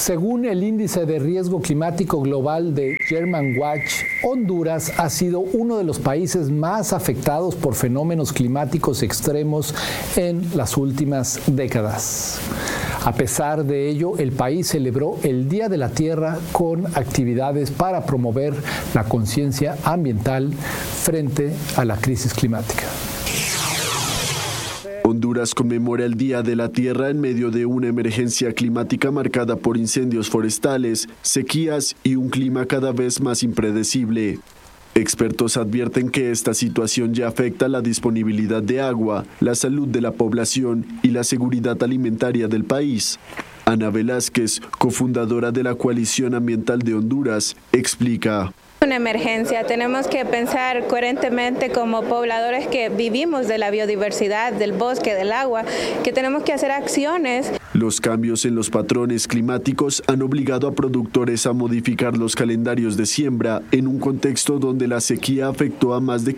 Según el índice de riesgo climático global de Germanwatch, Honduras ha sido uno de los países más afectados por fenómenos climáticos extremos en las últimas décadas. A pesar de ello, el país celebró el Día de la Tierra con actividades para promover la conciencia ambiental frente a la crisis climática. Honduras conmemora el Día de la Tierra en medio de una emergencia climática marcada por incendios forestales, sequías y un clima cada vez más impredecible. Expertos advierten que esta situación ya afecta la disponibilidad de agua, la salud de la población y la seguridad alimentaria del país. Ana Velázquez, cofundadora de la Coalición Ambiental de Honduras, explica. Una emergencia, tenemos que pensar coherentemente como pobladores que vivimos de la biodiversidad, del bosque, del agua, que tenemos que hacer acciones. Los cambios en los patrones climáticos han obligado a productores a modificar los calendarios de siembra en un contexto donde la sequía afectó a más de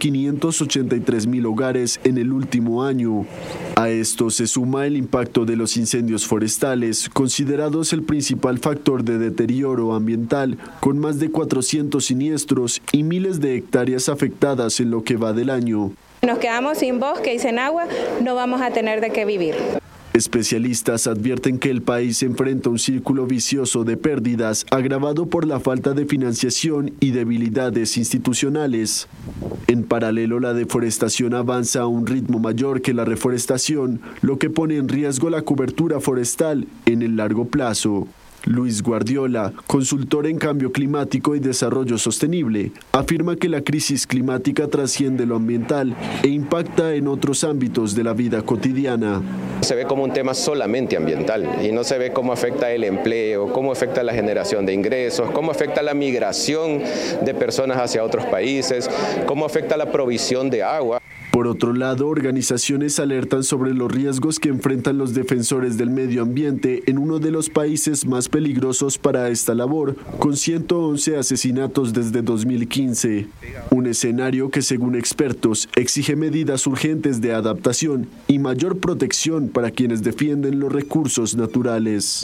583,000 hogares en el último año. A esto se suma el impacto de los incendios forestales, considerados el principal factor de deterioro ambiental, con más de 400 siniestros y miles de hectáreas afectadas en lo que va del año. Nos quedamos sin bosque y sin agua, no vamos a tener de qué vivir. Especialistas advierten que el país enfrenta un círculo vicioso de pérdidas agravado por la falta de financiación y debilidades institucionales. En paralelo, la deforestación avanza a un ritmo mayor que la reforestación, lo que pone en riesgo la cobertura forestal en el largo plazo. Luis Guardiola, consultor en cambio climático y desarrollo sostenible, afirma que la crisis climática trasciende lo ambiental e impacta en otros ámbitos de la vida cotidiana. Se ve como un tema solamente ambiental y no se ve cómo afecta el empleo, cómo afecta la generación de ingresos, cómo afecta la migración de personas hacia otros países, cómo afecta la provisión de agua. Por otro lado, organizaciones alertan sobre los riesgos que enfrentan los defensores del medio ambiente en uno de los países más peligrosos para esta labor, con 111 asesinatos desde 2015. Un escenario que, según expertos, exige medidas urgentes de adaptación y mayor protección para quienes defienden los recursos naturales.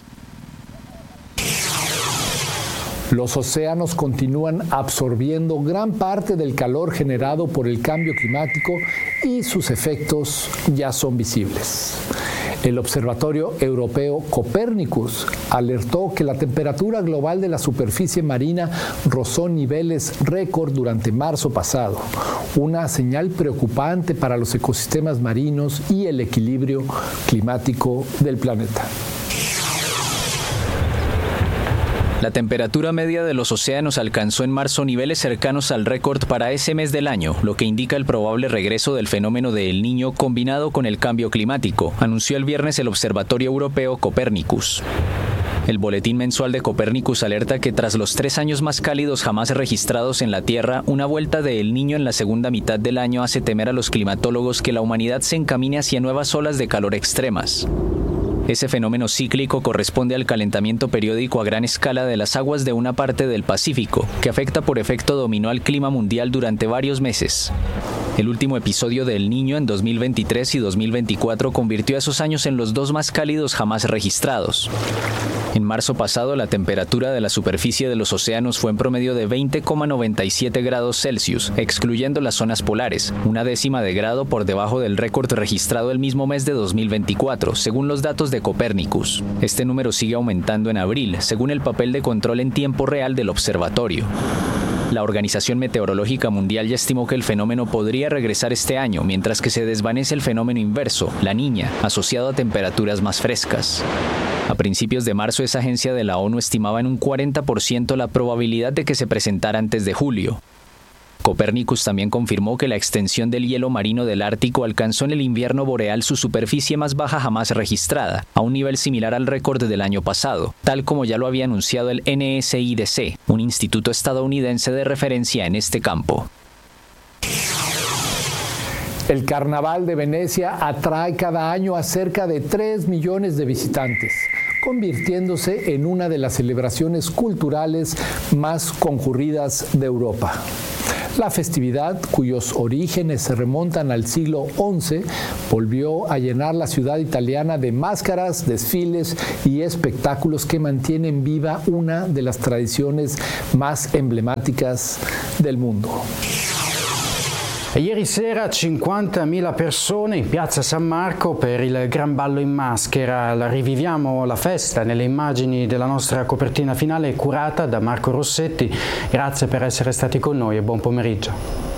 Los océanos continúan absorbiendo gran parte del calor generado por el cambio climático y sus efectos ya son visibles. El Observatorio Europeo Copernicus alertó que la temperatura global de la superficie marina rozó niveles récord durante marzo pasado, una señal preocupante para los ecosistemas marinos y el equilibrio climático del planeta. La temperatura media de los océanos alcanzó en marzo niveles cercanos al récord para ese mes del año, lo que indica el probable regreso del fenómeno de El Niño combinado con el cambio climático, anunció el viernes el Observatorio Europeo Copernicus. El boletín mensual de Copernicus alerta que tras los 3 años más cálidos jamás registrados en la Tierra, una vuelta de El Niño en la segunda mitad del año hace temer a los climatólogos que la humanidad se encamine hacia nuevas olas de calor extremas. Ese fenómeno cíclico corresponde al calentamiento periódico a gran escala de las aguas de una parte del Pacífico, que afecta por efecto dominó al clima mundial durante varios meses. El último episodio de El Niño en 2023 y 2024 convirtió a esos años en los 2 más cálidos jamás registrados. En marzo pasado, la temperatura de la superficie de los océanos fue en promedio de 20,97 grados Celsius, excluyendo las zonas polares, 1/10 de grado por debajo del récord registrado el mismo mes de 2024, según los datos de Copernicus. Este número sigue aumentando en abril, según el papel de control en tiempo real del observatorio. La Organización Meteorológica Mundial ya estimó que el fenómeno podría regresar este año, mientras que se desvanece el fenómeno inverso, la Niña, asociado a temperaturas más frescas. A principios de marzo, esa agencia de la ONU estimaba en un 40% la probabilidad de que se presentara antes de julio. Copernicus también confirmó que la extensión del hielo marino del Ártico alcanzó en el invierno boreal su superficie más baja jamás registrada, a un nivel similar al récord del año pasado, tal como ya lo había anunciado el NSIDC, un instituto estadounidense de referencia en este campo. El Carnaval de Venecia atrae cada año a cerca de 3 millones de visitantes, convirtiéndose en una de las celebraciones culturales más concurridas de Europa. La festividad, cuyos orígenes se remontan al siglo XI, volvió a llenar la ciudad italiana de máscaras, desfiles y espectáculos que mantienen viva una de las tradiciones más emblemáticas del mundo. E ieri sera 50.000 persone in piazza San Marco per il Gran Ballo in Maschera. Riviviamo la festa nelle immagini della nostra copertina finale curata da Marco Rossetti. Grazie per essere stati con noi e buon pomeriggio.